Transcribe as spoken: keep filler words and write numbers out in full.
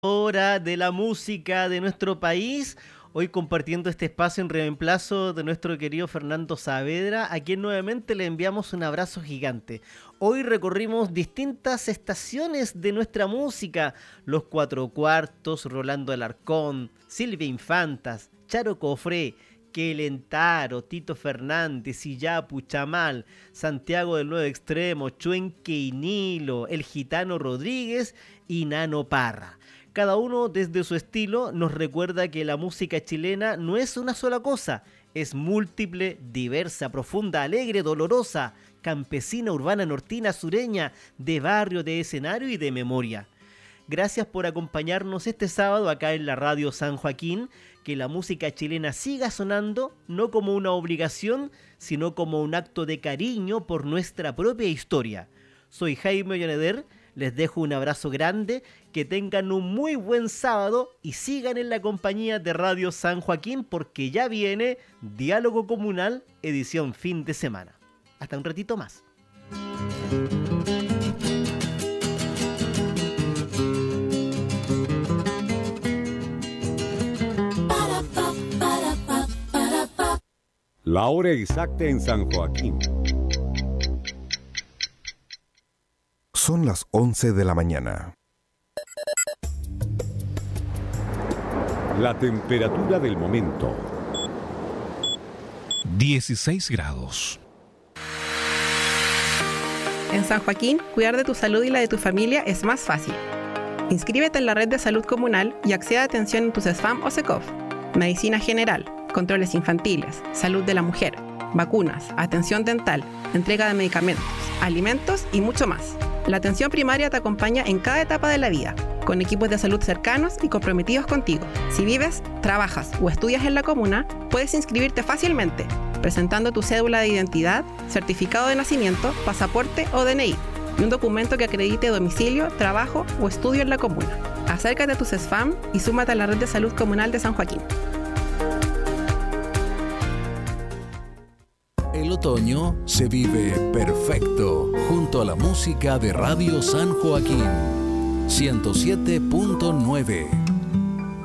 Hora de la música de nuestro país, hoy compartiendo este espacio en reemplazo de nuestro querido Fernando Saavedra, a quien nuevamente le enviamos un abrazo gigante. Hoy recorrimos distintas estaciones de nuestra música, Los Cuatro Cuartos, Rolando Alarcón, Silvia Infantas, Charo Cofré, Quelentaro, Tito Fernández, Iyapu, Chamal, Santiago del Nuevo Extremo, Chuenque y Nilo, El Gitano Rodríguez y Nano Parra. Cada uno desde su estilo nos recuerda que la música chilena no es una sola cosa, es múltiple, diversa, profunda, alegre, dolorosa, campesina, urbana, nortina, sureña, de barrio, de escenario y de memoria. Gracias por acompañarnos este sábado acá en la Radio San Joaquín, que la música chilena siga sonando, no como una obligación, sino como un acto de cariño por nuestra propia historia. Soy Jaime Ollaneder. Les dejo un abrazo grande, que tengan un muy buen sábado y sigan en la compañía de Radio San Joaquín porque ya viene Diálogo Comunal, edición fin de semana. Hasta un ratito más. La hora exacta en San Joaquín. Son las once de la mañana. La temperatura del momento. dieciséis grados. En San Joaquín, cuidar de tu salud y la de tu familia es más fácil. Inscríbete en la red de salud comunal y accede a atención en tu CESFAM o SECOF, medicina general, controles infantiles, salud de la mujer, vacunas, atención dental, entrega de medicamentos, alimentos y mucho más. La atención primaria te acompaña en cada etapa de la vida, con equipos de salud cercanos y comprometidos contigo. Si vives, trabajas o estudias en la comuna, puedes inscribirte fácilmente, presentando tu cédula de identidad, certificado de nacimiento, pasaporte o D N I, y un documento que acredite domicilio, trabajo o estudio en la comuna. Acércate a tu CESFAM y súmate a la red de salud comunal de San Joaquín. El otoño se vive perfecto junto a la música de Radio San Joaquín ciento siete punto nueve.